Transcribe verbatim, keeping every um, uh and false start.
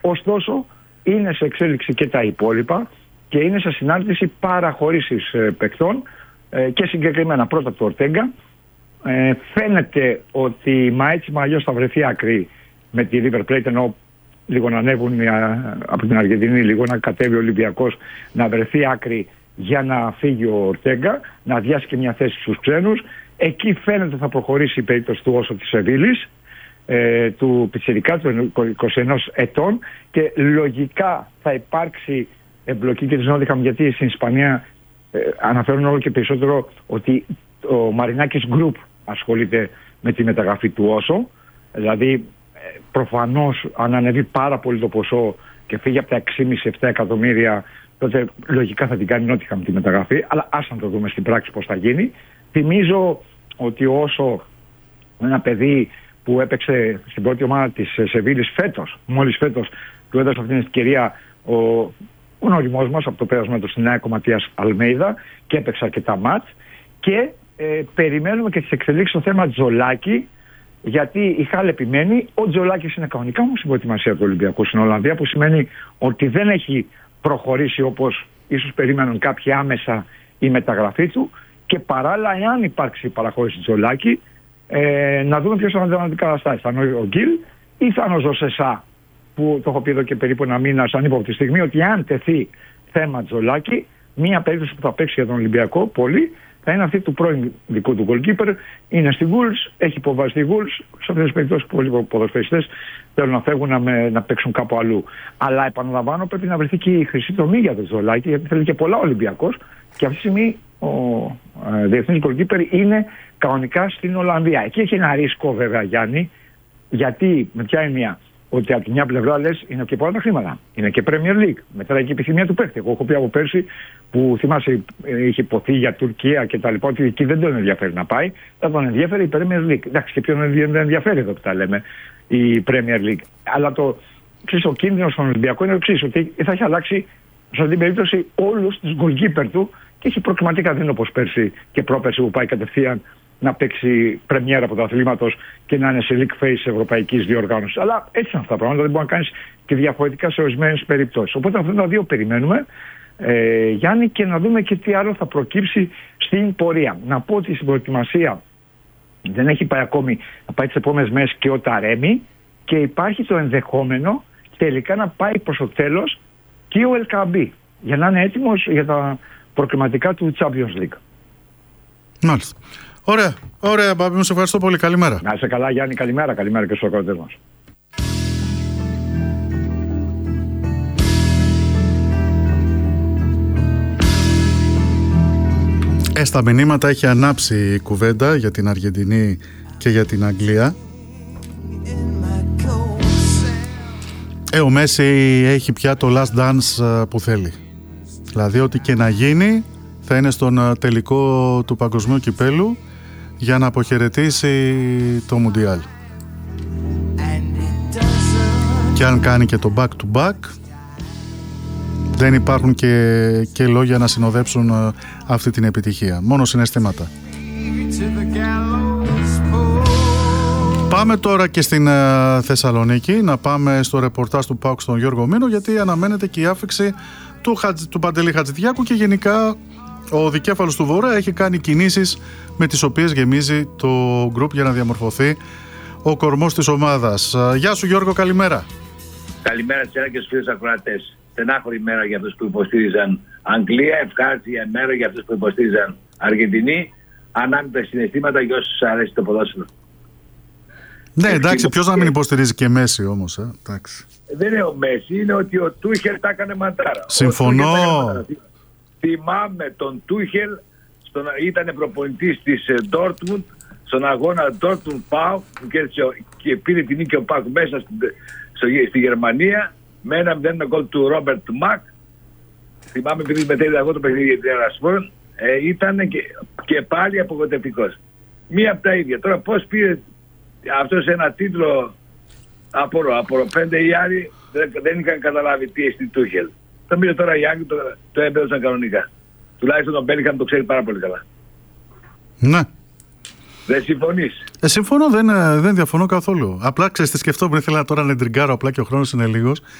Ωστόσο, είναι σε εξέλιξη και τα υπόλοιπα και είναι σε συνάρτηση παραχωρήσεις ε, παικτών ε, και συγκεκριμένα πρώτα του Ορτέγκα. Ε, φαίνεται ότι μα έτσι μα αλλιώς θα βρεθεί άκρη με τη River Plate, ενώ λίγο να ανέβουν α, από την Αργεντινή, λίγο να κατέβει ο Ολυμπιακός, να βρεθεί άκρη για να φύγει ο Ορτέγκα, να αδειάσει και μια θέση στους ξένους. Εκεί φαίνεται θα προχωρήσει η περίπτωση του Όσο της Σεβίλης, ε, του πιτσιρικά, του είκοσι ενός ετών, και λογικά θα υπάρξει εμπλοκή και της Νότιχαμ, γιατί στην Ισπανία ε, αναφέρουν όλο και περισσότερο ότι ο Μαρινάκης Γκρουπ ασχολείται με τη μεταγραφή του Όσο. Δηλαδή ε, προφανώς αν ανεβεί πάρα πολύ το ποσό και φύγει από τα έξι κόμμα πέντε επτά εκατομμύρια, τότε λογικά θα την κάνει Νότιχαμ τη μεταγραφή, αλλά ας να το δούμε στην πράξη πώς θα γίνει. Θυμίζω ότι Όσο ένα παιδί που έπαιξε στην πρώτη ομάδα της Σεβίλης φέτος, μόλις φέτος του έδωσε αυτήν την ευκαιρία ο, ο νοριμός μας από το πέρασμα του στην ΑΕΚ, ο Ματίας Αλμέιδα, και έπαιξε αρκετά μάτς, και ε, περιμένουμε και τις εξελίξεις στο θέμα Τζολάκη, γιατί η Χάλ επιμένει. Ο Τζολάκης είναι κανονικά όμως στην προετοιμασία του Ολυμπιακού στην Ολλανδία, που σημαίνει ότι δεν έχει προχωρήσει όπως ίσως περίμεναν κάποιοι άμεσα η μεταγραφή του, και παράλληλα, εάν υπάρξει παραχώρηση Τζολάκη, ε, να δούμε ποιος θα είναι αντικαταστάσει. Θα είναι ο Γκίλ ή θα είναι ο Ζωσεσά, που το έχω πει εδώ και περίπου ένα μήνα σαν είπα από τη στιγμή, ότι αν τεθεί θέμα Τζολάκη, μία περίπτωση που θα παίξει για τον Ολυμπιακό πολύ θα είναι αυτή του πρώην δικού του goalkeeper. Είναι στη Wolves, έχει υποβάσει στη Wolves. Σε αυτές τις περιπτώσεις πολλοί ποδοσφαιριστές θέλουν να φεύγουν να, με, να παίξουν κάπου αλλού. Αλλά επαναλαμβάνω, πρέπει να βρεθεί και η χρυσή τομή για τον Τζολάκη, γιατί θέλει και πολλά Ολυμπιακός, και αυτή τη στιγμή ο ε, διεθνής goalkeeper είναι κανονικά στην Ολλανδία. Εκεί έχει ένα ρίσκο βέβαια, Γιάννη, γιατί με ποια έννοια? Ότι από τη μια πλευρά λες είναι και πολλά τα χρήματα. Είναι και Premier League. Μετράει και η επιθυμία του παίχτη. Εγώ έχω πει από πέρσι, που θυμάσαι είχε υποθεί για Τουρκία και τα λοιπά, ότι εκεί δεν τον ενδιαφέρει να πάει. Θα τον ενδιαφέρει η Premier League. Εντάξει, και ποιον δεν ενδιαφέρει εδώ που τα λέμε, η Premier League. Αλλά το, ξέρεις, ο κίνδυνος στον Ολυμπιακό είναι ο εξής, ότι θα έχει αλλάξει σε αυτήν την περίπτωση όλους τους goalkeeper του, και έχει προκριματικά, δεν είναι όπως πέρσι και πρόπερσι που πάει κατευθείαν να παίξει πρεμιέρα από το αθλήματος και να είναι σε league phase ευρωπαϊκής διοργάνωσης. Αλλά έτσι είναι αυτά τα πράγματα, δεν μπορεί να κάνεις και διαφορετικά σε ορισμένες περιπτώσεις. Οπότε αυτά τα δύο περιμένουμε, ε, Γιάννη, και να δούμε και τι άλλο θα προκύψει στην πορεία. Να πω ότι στην προετοιμασία δεν έχει πάει ακόμη, να πάει τις επόμενες μέρες και ο Ταρέμι, και υπάρχει το ενδεχόμενο τελικά να πάει προς το τέλος και ο Ελκαμπή, για να είναι έτοιμος για τα προκριματικά του Champions League. Μάλιστα. Ωραία, ωραία, Μπάμπη μου, σε ευχαριστώ πολύ. Καλημέρα. Να είσαι καλά, Γιάννη, καλημέρα, καλημέρα και στους ακροατές μας. Ε, στα μηνύματα έχει ανάψει η κουβέντα για την Αργεντινή και για την Αγγλία. Ε, ο Μέση έχει πια το last dance που θέλει. Δηλαδή ό,τι και να γίνει θα είναι στον τελικό του παγκοσμίου κυπέλου για να αποχαιρετήσει το Μουντιάλ. Και αν κάνει και το back to back, δεν υπάρχουν και, και λόγια να συνοδέψουν αυτή την επιτυχία. Μόνο συναισθήματα. Πάμε τώρα και στην uh, Θεσσαλονίκη, να πάμε στο ρεπορτάζ του ΠΑΟΚ στον Γιώργο Μήνο, γιατί αναμένεται και η άφηξη του, Χατζ, του Παντελή Χατζηδιάκου, και γενικά ο δικέφαλος του Βορρά έχει κάνει κινήσεις με τις οποίες γεμίζει το γκρουπ για να διαμορφωθεί ο κορμός της ομάδας. Γεια σου Γιώργο, καλημέρα. Καλημέρα σε και στους φίλους ακροατές. Στενάχωρη μέρα για αυτούς που υποστήριζαν Αγγλία, ευχάριστη μέρα για αυτούς που υποστήριζαν Αργεντινή, ανάμεικτα συναισθήματα για όσους αρέσει το ποδόσφαιρο. Ναι, εντάξει, ποιος να μην υποστηρίζει και Μέση όμως, ε? Εντάξει. Δεν είναι ο Μέση, είναι ότι ο Τούχελ τα έκανε ματάρα. Συμφωνώ. Θυμάμαι τον Τούχελ, στον, ήταν προπονητής της Ντόρτμουντ, στον αγώνα Ντόρτμουντ ΠΑΟΚ, και πήρε την νίκη ο ΠΑΟΚ μέσα στη, στο, στη Γερμανία, με ένα μηδέν γκολ του Ρόμπερτ Μακ. Θυμάμαι επειδή μετέλειωσα εγώ το παιχνίδι για την Ερασπόρ, ε, ήταν και, και πάλι απογοητευτικός. Μία από τα ίδια. Τώρα πώς πήρε αυτός ένα τίτλο, απορώ, απορώ. Πέντε οι άλλοι δεν, δεν είχαν καταλάβει τι εστί Τούχελ. Θα μπει τώρα οι Άγγλοι, το, το έμπαιζαν κανονικά. Τουλάχιστον τον Μπέλιγχαμ το ξέρει πάρα πολύ καλά. Ναι. Δεν συμφωνείς? Ε, συμφωνώ, δεν, δεν διαφωνώ καθόλου. Απλά ξέρεις τι σκεφτόμουν, ήθελα τώρα να εντριγκάρω απλά και ο χρόνος είναι λίγος.